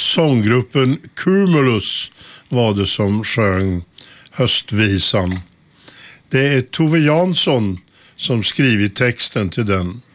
sånggruppen Cumulus var det som sjöng höstvisan. Det är Tove Jansson som skrivit texten till den.